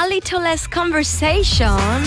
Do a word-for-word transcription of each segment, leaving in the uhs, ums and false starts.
A little less conversation.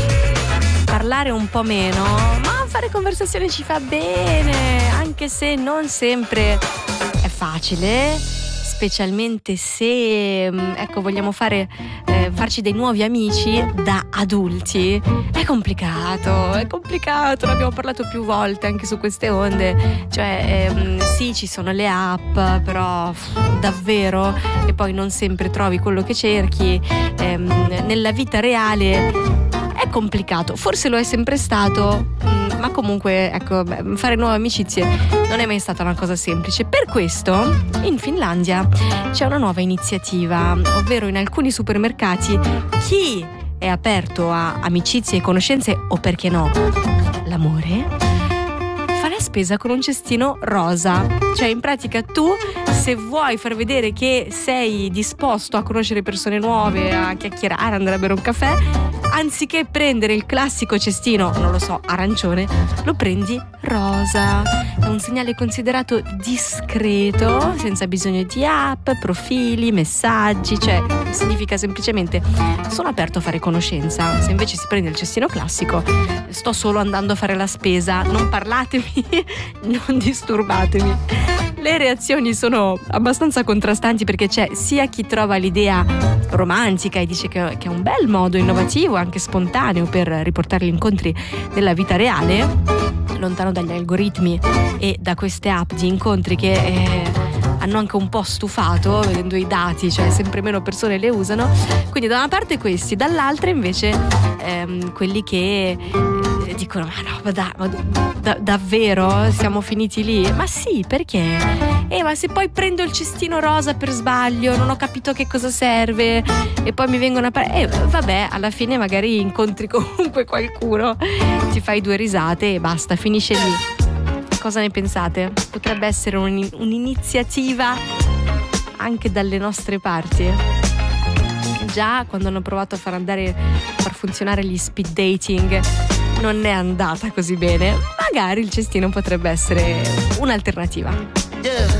Parlare un po' meno, ma fare conversazione ci fa bene, anche se non sempre è facile, specialmente se ecco vogliamo fare eh, farci dei nuovi amici da adulti. È complicato, è complicato, ne abbiamo parlato più volte anche su queste onde. Cioè ehm, sì, ci sono le app, però davvero, e poi non sempre trovi quello che cerchi. Ehm, nella vita reale è complicato, forse lo è sempre stato, ma comunque ecco, fare nuove amicizie non è mai stata una cosa semplice. Per questo in Finlandia c'è una nuova iniziativa, ovvero in alcuni supermercati chi è aperto a amicizie e conoscenze, o perché no, l'amore, fa la spesa con un cestino rosa. Cioè in pratica tu, se vuoi far vedere che sei disposto a conoscere persone nuove, a chiacchierare, andare a bere un caffè, anziché prendere il classico cestino, non lo so, arancione, lo prendi rosa. È un segnale considerato discreto, senza bisogno di app, profili, messaggi. Cioè significa semplicemente sono aperto a fare conoscenza. Se invece si prende il cestino classico, sto solo andando a fare la spesa, non parlatemi, non disturbatemi. Le reazioni sono abbastanza contrastanti, perché c'è sia chi trova l'idea romantica e dice che è un bel modo innovativo, anche spontaneo, per riportare gli incontri nella vita reale, lontano dagli algoritmi e da queste app di incontri che eh, hanno anche un po' stufato, vedendo i dati, cioè sempre meno persone le usano. Quindi da una parte questi, dall'altra invece ehm, quelli che eh, dicono ma no, ma, da, ma da, davvero siamo finiti lì? Ma sì, perché? Eh, ma se poi prendo il cestino rosa per sbaglio, non ho capito che cosa serve, e poi mi vengono a parlare, eh, vabbè, alla fine magari incontri comunque qualcuno, ti fai due risate e basta, finisce lì. Cosa ne pensate? Potrebbe essere un, un'iniziativa anche dalle nostre parti? Già quando hanno provato a far andare, a far funzionare gli speed dating, non è andata così bene. Magari il cestino potrebbe essere un'alternativa.